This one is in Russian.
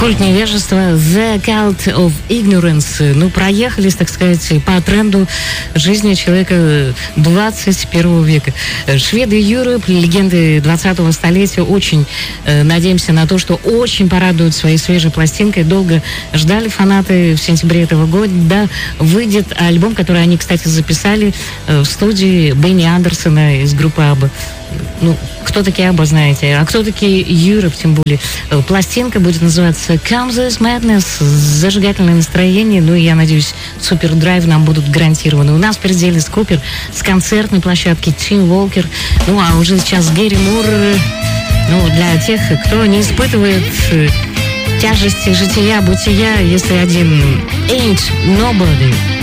Культ невежества, The Cult of Ignorance. Ну, проехались, так сказать, по тренду жизни человека 21 века. Шведы Europe, легенды 20-го столетия, очень надеемся на то, что очень порадуют своей свежей пластинкой. Долго ждали фанаты. В сентябре этого года, да, выйдет альбом, который они, кстати, записали в студии Бенни Андерсона из группы ABBA. Ну, кто такие ABBA, знаете, а кто такие Europe, тем более. Пластинка будет называться Come This Madness, зажигательное настроение, ну и я надеюсь, супер драйв нам будут гарантированы. У нас впереди Элис Купер с концертной площадки, Тим Волкер, ну а уже сейчас Гэри Мур, ну для тех, кто не испытывает тяжести жития, бытия, если один Ain't Nobody.